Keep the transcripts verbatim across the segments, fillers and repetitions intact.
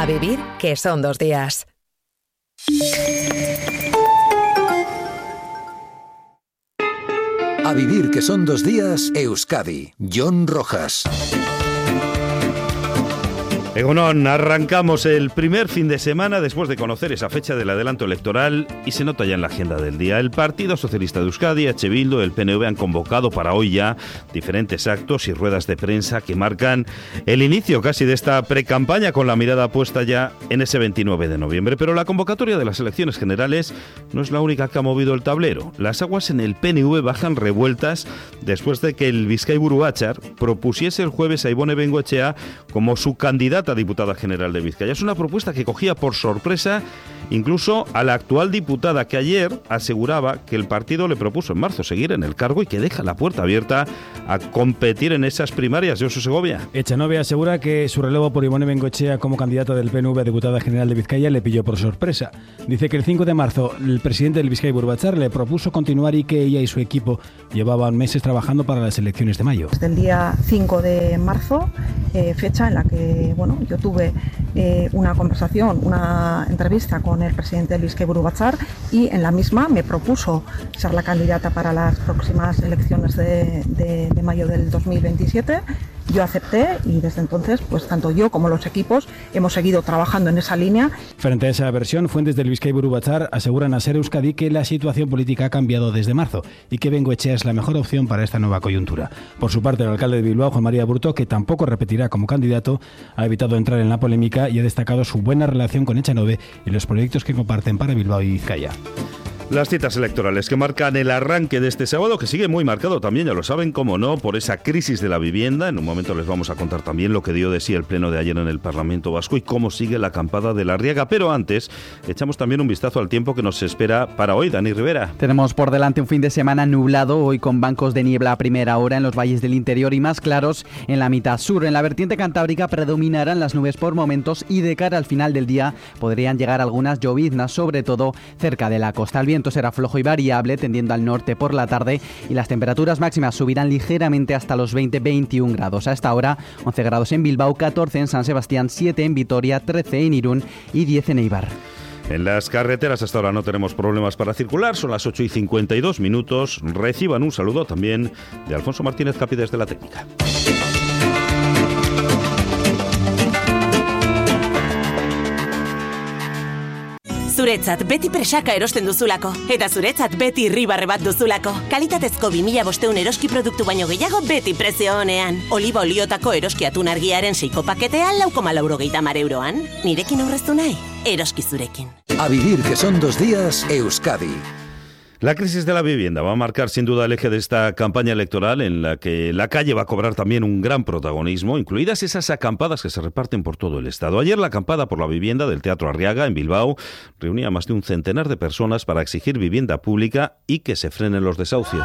A vivir que son dos días. A vivir que son dos días, Euskadi. Jon Rojas. Egunon, arrancamos el primer fin de semana después de conocer esa fecha del adelanto electoral y se nota ya en la agenda del día. El Partido Socialista de Euskadi, H. Bildu, el P N V han convocado para hoy ya diferentes actos y ruedas de prensa que marcan el inicio casi de esta precampaña con la mirada puesta ya en ese veintinueve de noviembre. Pero la convocatoria de las elecciones generales no es la única que ha movido el tablero. Las aguas en el P N V bajan revueltas después de que el Bizkaiburu Batzar propusiese el jueves a Ibone Bengoechea como su candidata diputada general de Vizcaya. Es una propuesta que cogía por sorpresa incluso a la actual diputada, que ayer aseguraba que el partido le propuso en marzo seguir en el cargo y que deja la puerta abierta a competir en esas primarias. Josu Segovia. Echanove asegura que su relevo por Ibone Bengoechea como candidata del P N V a diputada general de Vizcaya le pilló por sorpresa. Dice que el cinco de marzo el presidente del Bizkaiburu Batzar le propuso continuar y que ella y su equipo llevaban meses trabajando para las elecciones de mayo. Desde el día cinco de marzo, eh, fecha en la que bueno, yo tuve eh, una conversación, una entrevista con el presidente del Bizkaiburu Batzar, y en la misma me propuso ser la candidata para las próximas elecciones de, de, de mayo del dos mil veintisiete. Yo acepté y desde entonces, pues tanto yo como los equipos hemos seguido trabajando en esa línea. Frente a esa versión, fuentes del Bizkaiburu Batzar aseguran a Ser Euskadi que la situación política ha cambiado desde marzo y que Bengoechea es la mejor opción para esta nueva coyuntura. Por su parte, el alcalde de Bilbao, Juan María Aburto, que tampoco repetirá como candidato, ha evitado entrar en la polémica y ha destacado su buena relación con Echanove y los proyectos que comparten para Bilbao y Vizcaya. Las citas electorales que marcan el arranque de este sábado, que sigue muy marcado también, ya lo saben, como no, por esa crisis de la vivienda. En un momento les vamos a contar también lo que dio de sí el pleno de ayer en el Parlamento Vasco y cómo sigue la acampada de la Riega. Pero antes, echamos también un vistazo al tiempo que nos espera para hoy. Dani Rivera. Tenemos por delante un fin de semana nublado, hoy con bancos de niebla a primera hora en los valles del interior y más claros en la mitad sur. En la vertiente cantábrica predominarán las nubes por momentos y de cara al final del día podrían llegar algunas lloviznas, sobre todo cerca de la costa. El viento será flojo y variable, tendiendo al norte por la tarde, y las temperaturas máximas subirán ligeramente hasta los veinte a veintiún grados. A esta hora, once grados en Bilbao, catorce en San Sebastián, siete en Vitoria, trece en Irún y diez en Eibar. En las carreteras hasta ahora no tenemos problemas para circular, son las ocho y cincuenta y dos minutos. Reciban un saludo también de Alfonso Martínez Capi desde la técnica. Zuretzat beti presaka erosten duzulako, eta zuretzat beti irribarre bat duzulako. Kalitatezko bi mila bostehun eroski produktu baino gehiago beti prezio honean. Oliba oliotako eroski atun argiaren seiko paketea lau koma laurogeita hamar euroan. Nirekin aurreztu nahi? Eroski zurekin. A vivir que son dos días, Euskadi. La crisis de la vivienda va a marcar sin duda el eje de esta campaña electoral, en la que la calle va a cobrar también un gran protagonismo, incluidas esas acampadas que se reparten por todo el Estado. Ayer la acampada por la vivienda del Teatro Arriaga en Bilbao reunía a más de un centenar de personas para exigir vivienda pública y que se frenen los desahucios.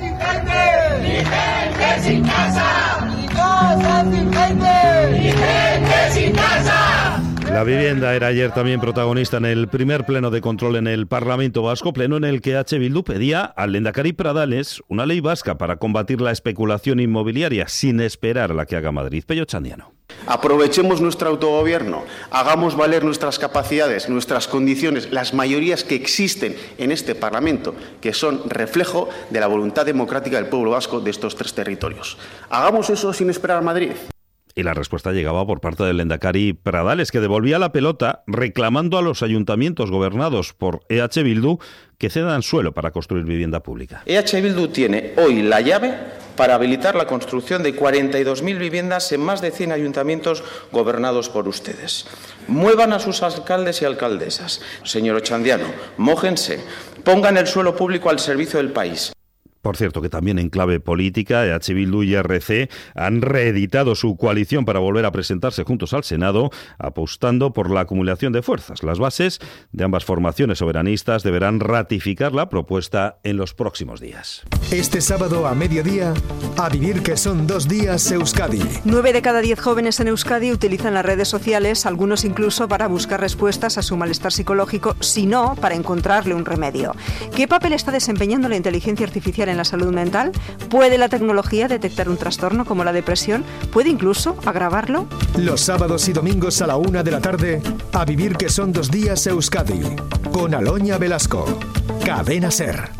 La vivienda era ayer también protagonista en el primer pleno de control en el Parlamento Vasco, pleno en el que H. Bildu pedía al Lehendakari Pradales una ley vasca para combatir la especulación inmobiliaria sin esperar a la que haga Madrid. Pello Chandiano. Aprovechemos nuestro autogobierno, hagamos valer nuestras capacidades, nuestras condiciones, las mayorías que existen en este Parlamento, que son reflejo de la voluntad democrática del pueblo vasco de estos tres territorios. Hagamos eso sin esperar a Madrid. Y la respuesta llegaba por parte del Lehendakari Pradales, que devolvía la pelota reclamando a los ayuntamientos gobernados por E H. Bildu que cedan suelo para construir vivienda pública. E H. Bildu tiene hoy la llave para habilitar la construcción de cuarenta y dos mil viviendas en más de cien ayuntamientos gobernados por ustedes. Muevan a sus alcaldes y alcaldesas. Señor Ochandiano, mójense, pongan el suelo público al servicio del país. Por cierto, que también en clave política, E H. Bildu y R C han reeditado su coalición para volver a presentarse juntos al Senado, apostando por la acumulación de fuerzas. Las bases de ambas formaciones soberanistas deberán ratificar la propuesta en los próximos días. Este sábado a mediodía, a vivir que son dos días Euskadi. Nueve de cada diez jóvenes en Euskadi utilizan las redes sociales, algunos incluso para buscar respuestas a su malestar psicológico, si no, para encontrarle un remedio. ¿Qué papel está desempeñando la inteligencia artificial en la salud mental? ¿Puede la tecnología detectar un trastorno como la depresión? ¿Puede incluso agravarlo? Los sábados y domingos a la una de la tarde, A Vivir que son dos días Euskadi, con Aloña Velasco. Cadena SER.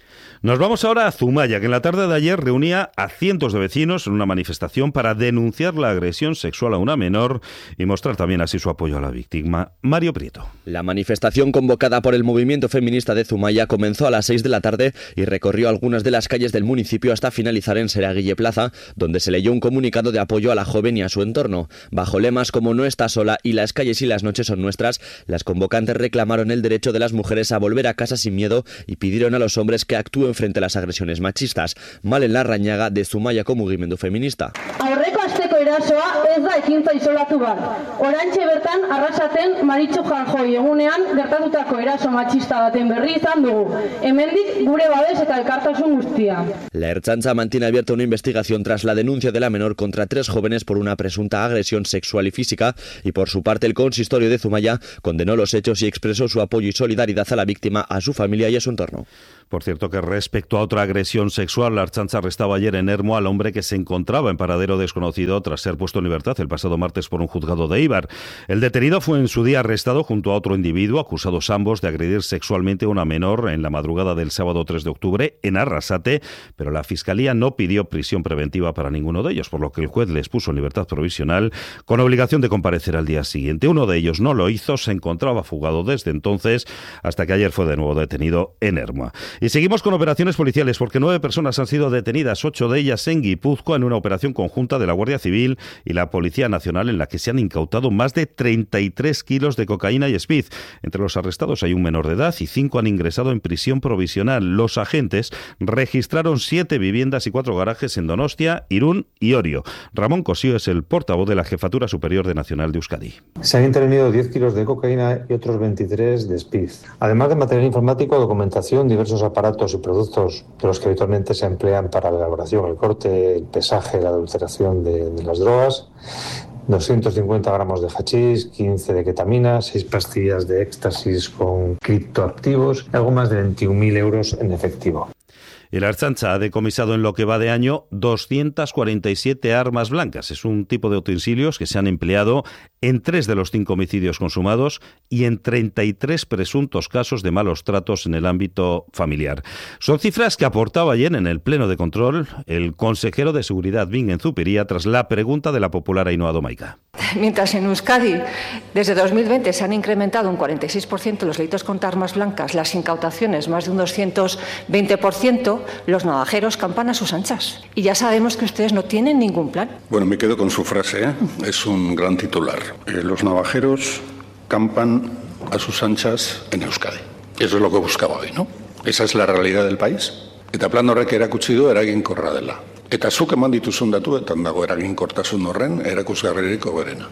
Nos vamos ahora a Zumaya, que en la tarde de ayer reunía a cientos de vecinos en una manifestación para denunciar la agresión sexual a una menor y mostrar también así su apoyo a la víctima. Mario Prieto. La manifestación convocada por el movimiento feminista de Zumaya comenzó a las seis de la tarde y recorrió algunas de las calles del municipio hasta finalizar en Seraguille Plaza, donde se leyó un comunicado de apoyo a la joven y a su entorno. Bajo lemas como "No está sola" y "Las calles y las noches son nuestras", las convocantes reclamaron el derecho de las mujeres a volver a casa sin miedo y pidieron a los hombres que actúen frente a las agresiones machistas. Malen Larrañaga, de Zumaiako mugimendu feminista. Aurreko asteko erasoa ez da ekintza isolatu bat. Orantxe bertan arrasaten Maritxu Janjoi egunean gertatutako eraso machista baten berri izan dugu. Hemendik gure babes eta elkartasun guztia. La Ertzaintza mantiene abierta una investigación tras la denuncia de la menor contra tres jóvenes por una presunta agresión sexual y física, y por su parte el consistorio de Zumaya condenó los hechos y expresó su apoyo y solidaridad a la víctima, a su familia y a su entorno. Por cierto que respecto a otra agresión sexual, la Ertzaintza arrestaba ayer en Ermo al hombre que se encontraba en paradero desconocido tras ser puesto en libertad el pasado martes por un juzgado de Eibar. El detenido fue en su día arrestado junto a otro individuo, acusados ambos de agredir sexualmente a una menor en la madrugada del sábado tres de octubre en Arrasate, pero la Fiscalía no pidió prisión preventiva para ninguno de ellos, por lo que el juez les puso en libertad provisional con obligación de comparecer al día siguiente. Uno de ellos no lo hizo, se encontraba fugado desde entonces hasta que ayer fue de nuevo detenido en Ermo. Y seguimos con operaciones policiales porque nueve personas han sido detenidas, ocho de ellas en Guipúzcoa, en una operación conjunta de la Guardia Civil y la Policía Nacional en la que se han incautado más de treinta y tres kilos de cocaína y speed. Entre los arrestados hay un menor de edad y cinco han ingresado en prisión provisional. Los agentes registraron siete viviendas y cuatro garajes en Donostia, Irún y Orio. Ramón Cosío es el portavoz de la Jefatura Superior de Nacional de Euskadi. Se han intervenido diez kilos de cocaína y otros veintitrés de speed. Además de material informático, documentación, diversos aparatos y productos de los que habitualmente se emplean para la elaboración, el corte, el pesaje, la adulteración de, de las drogas, doscientos cincuenta gramos de hachís, quince de ketamina, seis pastillas de éxtasis con criptoactivos y algo más de veintiún mil euros en efectivo. Y la Ertzaintza ha decomisado en lo que va de año doscientas cuarenta y siete armas blancas. Es un tipo de utensilios que se han empleado en tres de los cinco homicidios consumados y en treinta y tres presuntos casos de malos tratos en el ámbito familiar. Son cifras que aportaba ayer en el pleno de control el consejero de Seguridad Bingen Zupiria tras la pregunta de la popular Ainhoa Domaica. Mientras en Euskadi desde dos mil veinte se han incrementado un cuarenta y seis por ciento los delitos contra armas blancas, las incautaciones más de un doscientos veinte por ciento, los navajeros campan a sus anchas. Y ya sabemos que ustedes no tienen ningún plan. Bueno, me quedo con su frase, ¿eh? Es un gran titular. Eh, los navajeros campan a sus anchas en Euskadi. Eso es lo que buscaba hoy, ¿no? Esa es la realidad del país. Eta plan horrek erakutsi du eraginkorra dela. Eta zuk eman dituzun datuetan dago eraginkortasun horren erakusgarririk hoberena.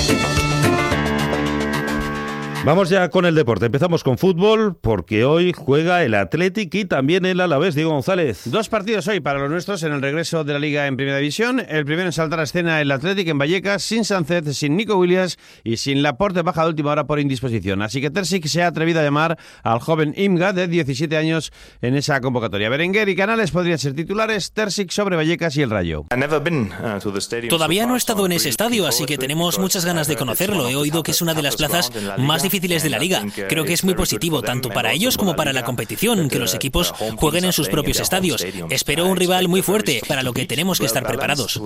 Vamos ya con el deporte. Empezamos con fútbol porque hoy juega el Athletic y también el Alavés. Diego González. Dos partidos hoy para los nuestros en el regreso de la Liga en Primera División. El primero en saltar a escena el Athletic en Vallecas, sin Sánchez, sin Nico Williams y sin Laporte, baja de última hora por indisposición. Así que Terzic se ha atrevido a llamar al joven Imga de diecisiete años en esa convocatoria. Berenguer y Canales podrían ser titulares, Terzic sobre Vallecas y el Rayo. Todavía no he estado en ese estadio, así que tenemos muchas ganas de conocerlo. He oído que es una de las plazas más difíciles de la Liga. Creo que es muy positivo, tanto para ellos como para la competición, que los equipos jueguen en sus propios estadios. Espero un rival muy fuerte, para lo que tenemos que estar preparados.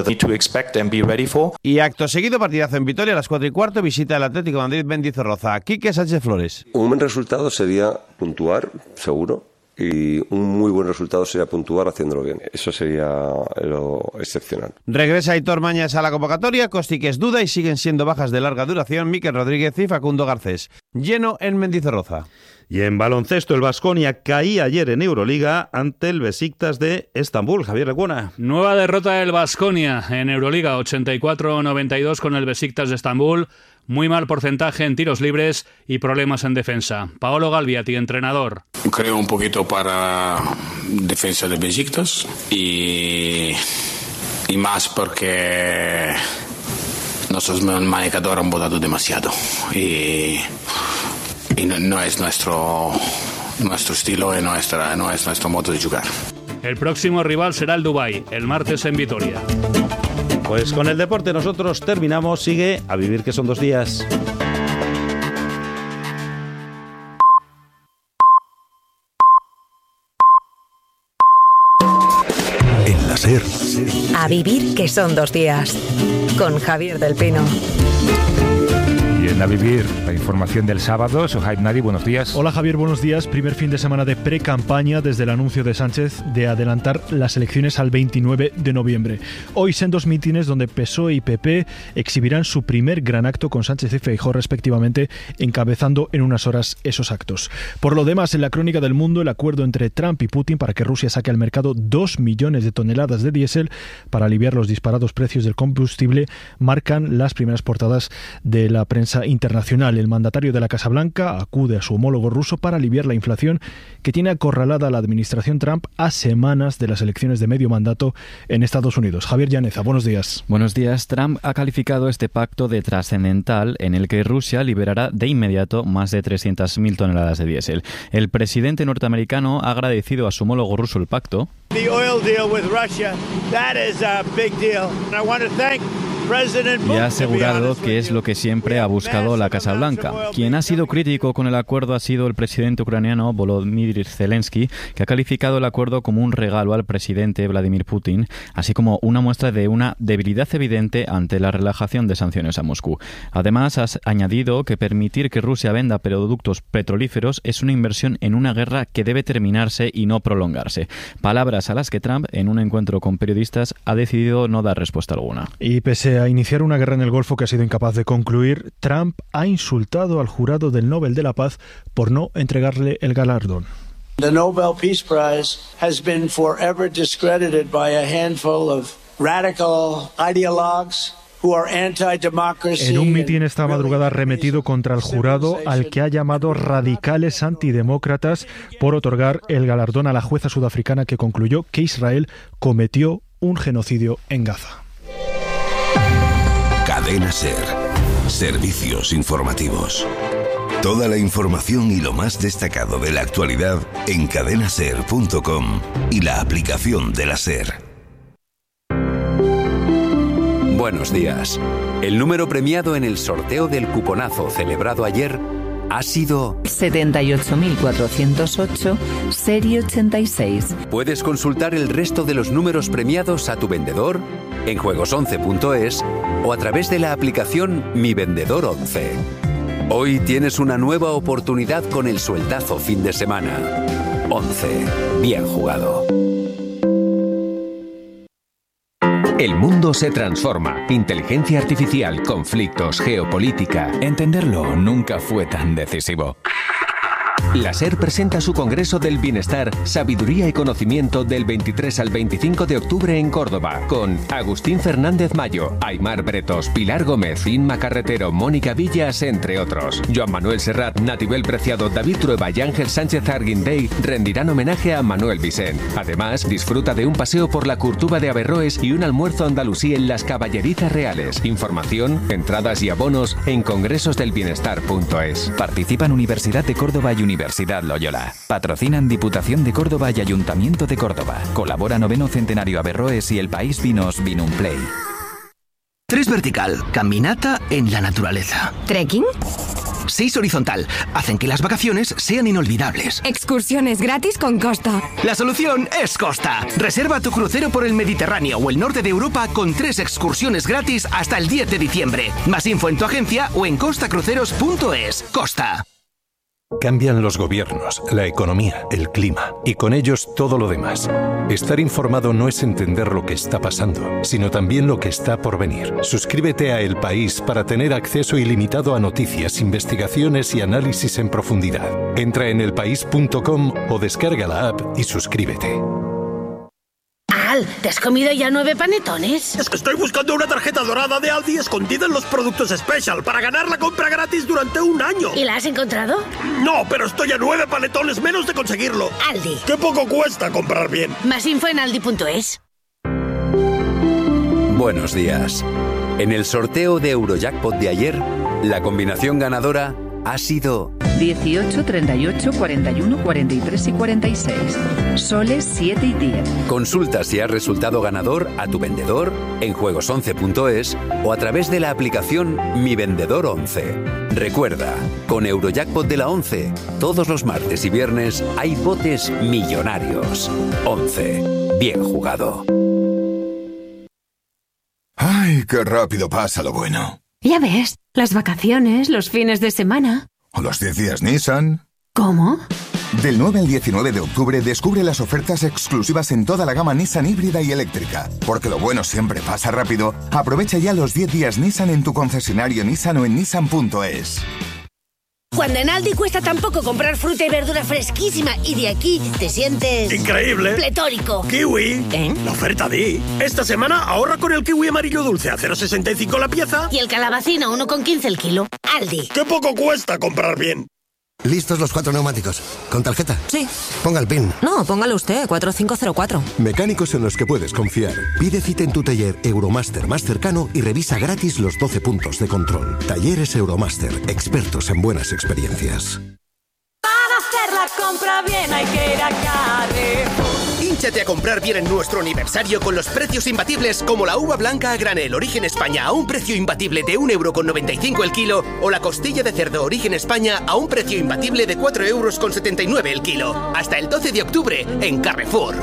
Y acto seguido, partidazo en Vitoria a las cuatro y cuarto, visita el Atlético de Madrid Mendizorroza. Quique Sánchez Flores. Un buen resultado sería puntuar, seguro. Y un muy buen resultado sería puntuar haciéndolo bien. Eso sería lo excepcional. Regresa Aitor Mañas a la convocatoria, Kostic es duda y siguen siendo bajas de larga duración Mikel Rodríguez y Facundo Garcés. Lleno en Mendizorroza. Y en baloncesto, el Baskonia caía ayer en Euroliga ante el Besiktas de Estambul. Javier Recuona. Nueva derrota del Baskonia en Euroliga, ochenta y cuatro noventa y dos con el Besiktas de Estambul. Muy mal porcentaje en tiros libres y problemas en defensa. Paolo Galviati, entrenador. Creo un poquito para defensa de Besiktas y, y más porque nuestros manejadores han votado demasiado y, y no, no es nuestro, nuestro estilo y nuestra, no es nuestro modo de jugar. El próximo rival será el Dubái, el martes en Vitoria. Pues con el deporte nosotros terminamos. Sigue A Vivir que son dos días. En la SER. A Vivir que son dos días. Con Javier del Pino. Y en A Vivir, la información del sábado. Sohaib Nadi, buenos días. Hola Javier, buenos días. Primer fin de semana de pre-campaña desde el anuncio de Sánchez de adelantar las elecciones al veintinueve de noviembre. Hoy son dos mítines donde P S O E y P P exhibirán su primer gran acto con Sánchez y Feijóo respectivamente, encabezando en unas horas esos actos. Por lo demás, en la crónica del mundo, el acuerdo entre Trump y Putin para que Rusia saque al mercado dos millones de toneladas de diésel para aliviar los disparados precios del combustible marcan las primeras portadas de la prensa internacional. El mandatario de la Casa Blanca acude a su homólogo ruso para aliviar la inflación que tiene acorralada a la administración Trump a semanas de las elecciones de medio mandato en Estados Unidos. Javier Llaneza, buenos días. Buenos días. Trump ha calificado este pacto de trascendental en el que Rusia liberará de inmediato más de trescientas mil toneladas de diésel. El presidente norteamericano ha agradecido a su homólogo ruso el pacto. The oil deal with Russia, that is a big deal. And I want to thank y ha asegurado que es lo que siempre ha buscado la Casa Blanca. Quien ha sido crítico con el acuerdo ha sido el presidente ucraniano Volodymyr Zelensky, que ha calificado el acuerdo como un regalo al presidente Vladimir Putin, así como una muestra de una debilidad evidente ante la relajación de sanciones a Moscú. Además, ha añadido que permitir que Rusia venda productos petrolíferos es una inversión en una guerra que debe terminarse y no prolongarse. Palabras a las que Trump, en un encuentro con periodistas, ha decidido no dar respuesta alguna. Y pese a iniciar una guerra en el Golfo que ha sido incapaz de concluir, Trump ha insultado al jurado del Nobel de la Paz por no entregarle el galardón. The Nobel Peace Prize has been forever discredited by a handful of radical ideologues who are anti-democracy. En un mitin esta madrugada ha arremetido contra el jurado, al que ha llamado radicales antidemócratas, por otorgar el galardón a la jueza sudafricana que concluyó que Israel cometió un genocidio en Gaza. Cadena SER. Servicios informativos. Toda la información y lo más destacado de la actualidad en cadena ser punto com y la aplicación de la SER. Buenos días. El número premiado en el sorteo del cuponazo celebrado ayer ha sido setenta y ocho mil cuatrocientos ocho, serie ochenta y seis. Puedes consultar el resto de los números premiados a tu vendedor en juegos once punto es o a través de la aplicación Mi Vendedor once. Hoy tienes una nueva oportunidad con el sueldazo fin de semana. once. Bien jugado. El mundo se transforma. Inteligencia artificial, conflictos, geopolítica. Entenderlo nunca fue tan decisivo. La SER presenta su Congreso del Bienestar, Sabiduría y Conocimiento del veintitrés al veinticinco de octubre en Córdoba, con Agustín Fernández Mayo, Aymar Bretos, Pilar Gómez, Inma Carretero, Mónica Villas, entre otros. Joan Manuel Serrat, Natibel Preciado, David Trueba y Ángel Sánchez Arguindey rendirán homenaje a Manuel Vicent. Además, disfruta de un paseo por la Curtuba de Averroes y un almuerzo andalusí en las Caballerizas Reales. Información, entradas y abonos en congresos del bienestar punto es. Participan Universidad de Córdoba y Universidad Loyola. Patrocinan Diputación de Córdoba y Ayuntamiento de Córdoba. Colabora Noveno Centenario Averroes y El País Vinos Vinumplay. Tres vertical, caminata en la naturaleza. ¿Trekking? Seis horizontal, hacen que las vacaciones sean inolvidables. Excursiones gratis con Costa. La solución es Costa. Reserva tu crucero por el Mediterráneo o el norte de Europa con tres excursiones gratis hasta el diez de diciembre. Más info en tu agencia o en costa cruceros punto es. Costa. Cambian los gobiernos, la economía, el clima y con ellos todo lo demás. Estar informado no es entender lo que está pasando, sino también lo que está por venir. Suscríbete a El País para tener acceso ilimitado a noticias, investigaciones y análisis en profundidad. Entra en el país punto com o descarga la app y suscríbete. Al, ¿te has comido ya nueve panetones? Es que estoy buscando una tarjeta dorada de Aldi escondida en los productos Special para ganar la compra gratis durante un año. ¿Y la has encontrado? No, pero estoy a nueve panetones menos de conseguirlo. Aldi. Qué poco cuesta comprar bien. Más info en aldi punto es. Buenos días. En el sorteo de Eurojackpot de ayer, la combinación ganadora ha sido dieciocho, treinta y ocho, cuarenta y uno, cuarenta y tres y cuarenta y seis. Soles siete y diez. Consulta si has resultado ganador a tu vendedor en juegos once punto es o a través de la aplicación Mi Vendedor once. Recuerda, con Eurojackpot de la once, todos los martes y viernes hay botes millonarios. once. Bien jugado. ¡Ay, qué rápido pasa lo bueno! Ya ves, las vacaciones, los fines de semana. ¿O los diez días Nissan? ¿Cómo? Del nueve al diecinueve de octubre descubre las ofertas exclusivas en toda la gama Nissan híbrida y eléctrica. Porque lo bueno siempre pasa rápido. Aprovecha ya los diez días Nissan en tu concesionario Nissan o en nissan punto es. Cuando en Aldi cuesta tan poco comprar fruta y verdura fresquísima y de aquí te sientes... ¡increíble! ¡Pletórico! ¡Kiwi! ¿Eh? La oferta Di. Esta semana ahorra con el kiwi amarillo dulce a cero coma sesenta y cinco la pieza. Y el calabacín a uno coma quince el kilo. Aldi. ¡Qué poco cuesta comprar bien! ¿Listos los cuatro neumáticos? ¿Con tarjeta? Sí. Ponga el PIN. No, póngalo usted, cuatro cinco cero cuatro. Mecánicos en los que puedes confiar. Pide cita en tu taller Euromaster más cercano y revisa gratis los doce puntos de control. Talleres Euromaster, expertos en buenas experiencias. Para hacer la compra bien hay que ir a Carrefour. Hínchate a comprar bien en nuestro aniversario con los precios imbatibles como la uva blanca a granel Origen España a un precio imbatible de un euro con noventa y cinco el kilo o la costilla de cerdo Origen España a un precio imbatible de cuatro euros con setenta y nueve el kilo. Hasta el doce de octubre en Carrefour.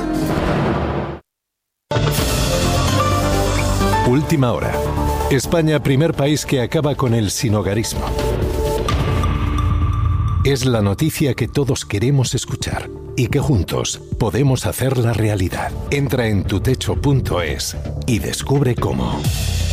Última hora. España, primer país que acaba con el sinhogarismo. Es la noticia que todos queremos escuchar y que juntos podemos hacerla realidad. Entra en tutecho punto es y descubre cómo.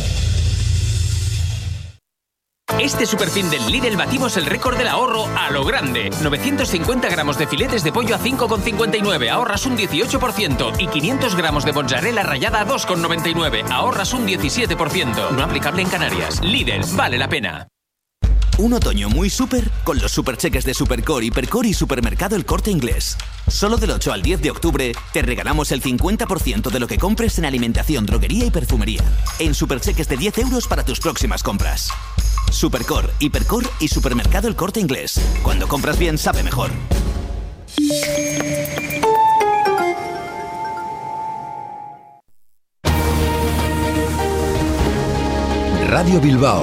Este superfin del Lidl batimos el récord del ahorro a lo grande. novecientos cincuenta gramos de filetes de pollo a cinco con cincuenta y nueve, ahorras un dieciocho por ciento. Y quinientos gramos de mozzarella rallada a dos con noventa y nueve, ahorras un diecisiete por ciento. No aplicable en Canarias. Lidl, vale la pena. Un otoño muy súper con los supercheques de Supercore, Hipercore y Supermercado El Corte Inglés. Solo del ocho al diez de octubre te regalamos el cincuenta por ciento de lo que compres en alimentación, droguería y perfumería. En supercheques de diez euros para tus próximas compras. Supercore, Hipercore y Supermercado El Corte Inglés. Cuando compras bien, sabe mejor. Radio Bilbao.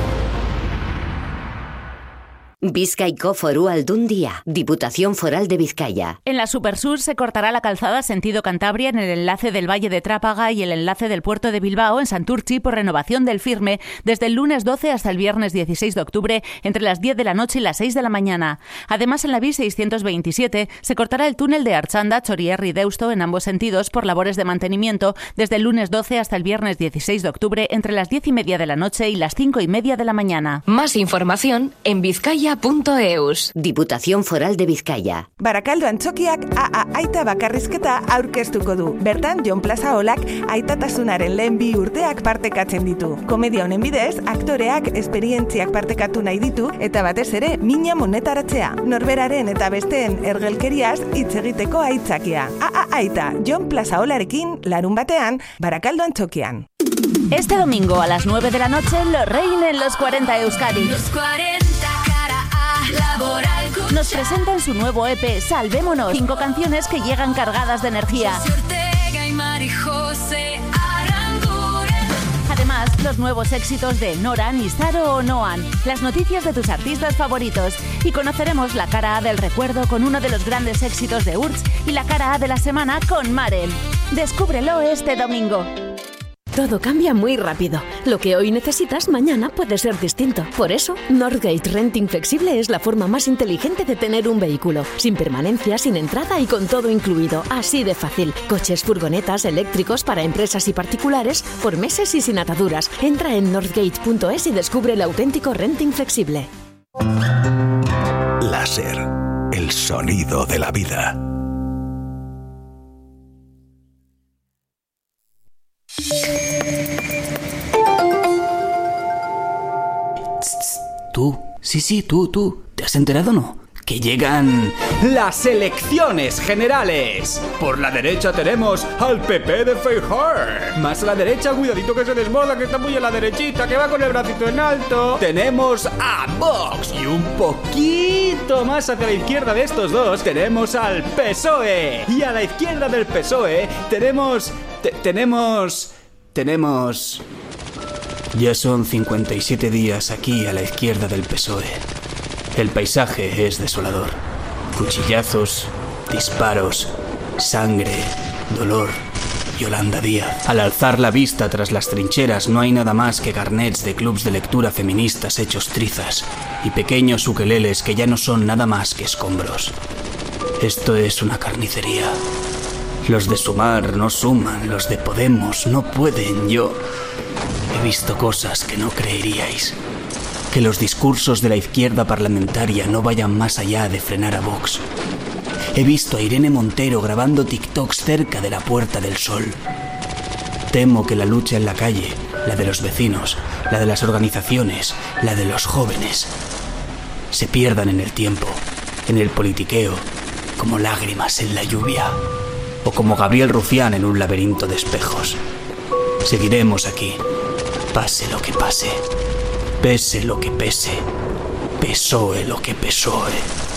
Bizkaiko Foru Aldundia, Diputación Foral de Vizcaya. En la Supersur se cortará la calzada sentido Cantabria en el enlace del Valle de Trápaga y el enlace del puerto de Bilbao en Santurtzi por renovación del firme desde el lunes doce hasta el viernes dieciséis de octubre entre las diez de la noche y las seis de la mañana. Además, en la B I seiscientos veintisiete se cortará el túnel de Archanda, Chorierri y Deusto en ambos sentidos por labores de mantenimiento desde el lunes doce hasta el viernes dieciséis de octubre entre las diez y media de la noche y las cinco y media de la mañana. Más información en Vizcaya punto eus. Diputación Foral de Bizkaia. Barakaldo Antzokiak A A Aita bakarrizketa aurkeztuko du. Bertan, Jon Plaza Olak aitatasunaren lehen bi urteak partekatzen ditu. Komedia honen bidez, aktoreak esperientziak partekatu nahi ditu eta batez ere mina monetaratzea. Norberaren eta besteen ergelkeriaz hitz egiteko aitzakia. A A Aita, Jon Plaza Olarekin, larun batean, Barakaldo Antzokian. Este domingo a las nueve de la noche lo reinen los cuarenta Euskadi. Los cuarenta cara A, Laboral Cucha. Nos presentan su nuevo E P Salvémonos, cinco canciones que llegan cargadas de energía. José Ortega y Mari José Aranguren. Además, los nuevos éxitos de Noran, Izaro o Noan, las noticias de tus artistas favoritos y conoceremos la cara A del recuerdo con uno de los grandes éxitos de Urts y la cara A de la semana con Marel. Descúbrelo este domingo. Todo cambia muy rápido. Lo que hoy necesitas, mañana puede ser distinto. Por eso, Northgate Renting Flexible es la forma más inteligente de tener un vehículo. Sin permanencia, sin entrada y con todo incluido. Así de fácil. Coches, furgonetas, eléctricos para empresas y particulares, por meses y sin ataduras. Entra en northgate punto es y descubre el auténtico renting flexible. Láser. El sonido de la vida. Tú, sí, sí, tú, tú. ¿Te has enterado o no? que llegan las elecciones generales. Por la derecha tenemos al P P de Feijóo. Más a la derecha, cuidadito que se desborda, que está muy a la derechita, que va con el bracito en alto. Tenemos a Vox y un poquito más hacia la izquierda de estos dos tenemos al P S O E. Y a la izquierda del P S O E tenemos... Te, tenemos... Tenemos... Ya son cincuenta y siete días aquí a la izquierda del P S O E. El paisaje es desolador. Cuchillazos, disparos, sangre, dolor. Yolanda Díaz. Al alzar la vista tras las trincheras no hay nada más que carnets de clubs de lectura feministas hechos trizas y pequeños ukeleles que ya no son nada más que escombros. Esto es una carnicería. Los de Sumar no suman, los de Podemos no pueden. Yo he visto cosas que no creeríais. Que los discursos de la izquierda parlamentaria no vayan más allá de frenar a Vox. He visto a Irene Montero grabando TikToks cerca de la Puerta del Sol. Temo que la lucha en la calle, la de los vecinos, la de las organizaciones, la de los jóvenes, se pierdan en el tiempo, en el politiqueo, como lágrimas en la lluvia, o como Gabriel Rufián en un laberinto de espejos. Seguiremos aquí, pase lo que pase. Pese lo que pese, P S O E lo que P S O E.